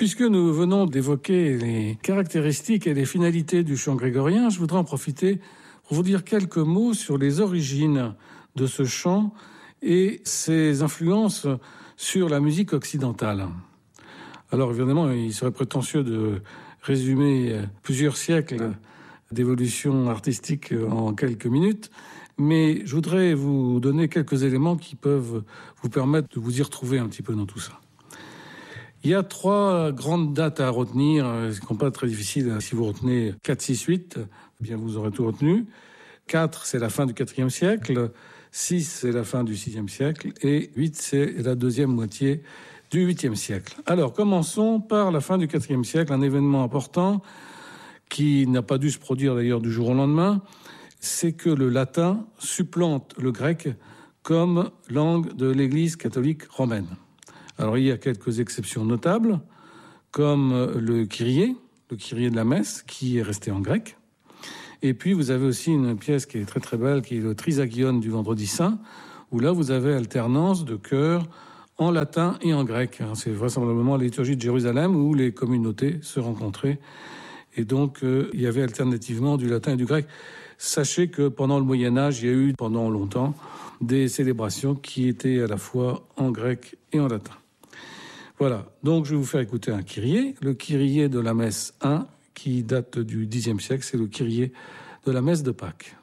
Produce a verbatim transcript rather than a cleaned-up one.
Puisque nous venons d'évoquer les caractéristiques et les finalités du chant grégorien, je voudrais en profiter pour vous dire quelques mots sur les origines de ce chant et ses influences sur la musique occidentale. Alors évidemment, il serait prétentieux de résumer plusieurs siècles d'évolution artistique en quelques minutes, mais je voudrais vous donner quelques éléments qui peuvent vous permettre de vous y retrouver un petit peu dans tout ça. Il y a trois grandes dates à retenir, ce qui n'est pas très difficile. Si vous retenez quatre, six, huit, eh bien vous aurez tout retenu. quatre, c'est la fin du quatrième siècle. six, c'est la fin du sixième siècle. Et huit, c'est la deuxième moitié du huitième siècle. Alors, commençons par la fin du quatrième siècle, un événement important qui n'a pas dû se produire d'ailleurs du jour au lendemain, c'est que le latin supplante le grec comme langue de l'Église catholique romaine. Alors, il y a quelques exceptions notables, comme le Kyrie, le Kyrie de la messe, qui est resté en grec. Et puis, vous avez aussi une pièce qui est très très belle, qui est le Trisagion du Vendredi Saint, où là, vous avez alternance de chœurs en latin et en grec. C'est vraisemblablement la liturgie de Jérusalem où les communautés se rencontraient. Et donc, euh, il y avait alternativement du latin et du grec. Sachez que pendant le Moyen-Âge, il y a eu pendant longtemps des célébrations qui étaient à la fois en grec et en latin. Voilà, donc je vais vous faire écouter un Kyrie, le Kyrie de la messe un, qui date du dixième siècle, c'est le Kyrie de la messe de Pâques.